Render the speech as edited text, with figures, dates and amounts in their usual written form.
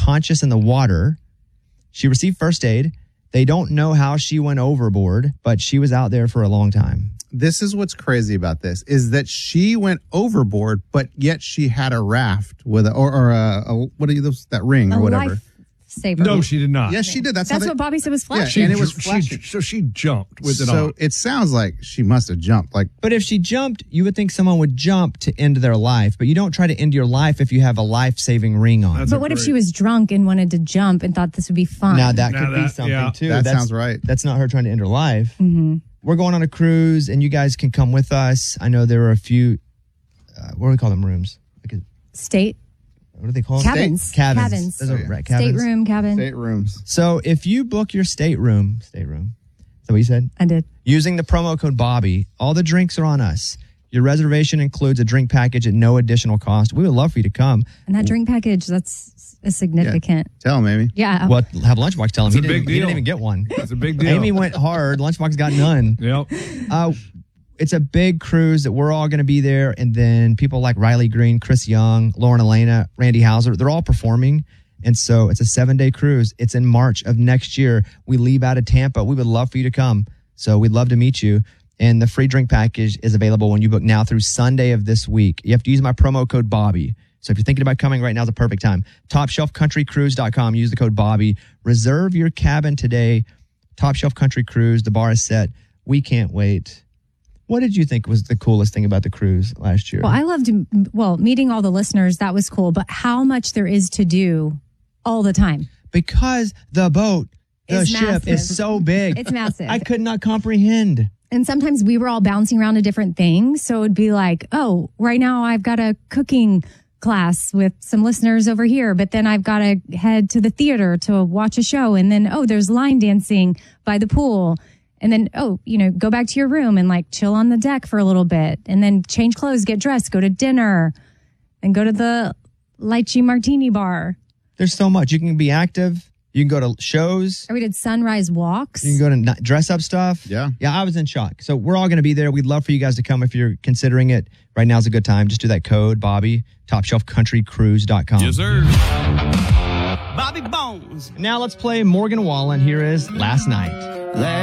conscious in the water. She received first aid. They don't know how she went overboard, but she was out there for a long time. This is what's crazy about this, is that she went overboard, but yet she had a raft with what are those, that ring or whatever. Saver. No, she did not. Yes, she did. That's what Bobby said was flashing. Yeah, and it was flashing. So she jumped with it on. So it sounds like she must have jumped. But if she jumped, you would think someone would jump to end their life. But you don't try to end your life if you have a life-saving ring on. But what if she was drunk and wanted to jump and thought this would be fun? Now, that could be something, too. That sounds right. That's not her trying to end her life. Mm-hmm. We're going on a cruise, and you guys can come with us. I know there are a few, what do we call them, rooms? State. What do they call them? Cabins. Cabins. Those are cabins. Stateroom cabin. Staterooms. So if you book your stateroom, is that what you said? I did. Using the promo code Bobby, all the drinks are on us. Your reservation includes a drink package at no additional cost. We would love for you to come. And that drink package, that's a significant. Yeah. Tell him, Amy. Yeah. Well, have Lunchbox tell him. It's a big deal. He didn't even get one. That's a big deal. Amy went hard. Lunchbox got none. Yep. It's a big cruise that we're all going to be there. And then people like Riley Green, Chris Young, Lauren Elena, Randy Hauser, they're all performing. And so it's a 7-day cruise. It's in March of next year. We leave out of Tampa. We would love for you to come. So we'd love to meet you. And the free drink package is available when you book now through Sunday of this week. You have to use my promo code Bobby. So if you're thinking about coming right now is the perfect time. TopShelfCountryCruise.com. Use the code Bobby. Reserve your cabin today. Top Shelf Country Cruise. The bar is set. We can't wait. What did you think was the coolest thing about the cruise last year? Well, I loved, meeting all the listeners. That was cool. But how much there is to do all the time. Because the boat, the ship massive. is so big. It's massive. I could not comprehend. And sometimes we were all bouncing around to different things. So it'd be like, oh, right now I've got a cooking class with some listeners over here, but then I've got to head to the theater to watch a show. And then, there's line dancing by the pool. And then, go back to your room and like chill on the deck for a little bit and then change clothes, get dressed, go to dinner and go to the lychee martini bar. There's so much. You can be active. You can go to shows. We did sunrise walks. You can go to dress up stuff. Yeah. Yeah, I was in shock. So we're all going to be there. We'd love for you guys to come if you're considering it. Right now is a good time. Just do that code, Bobby, TopShelfCountryCruise.com. Yes, sir. Bobby Bones. Now let's play Morgan Wallen. Here is Last Night.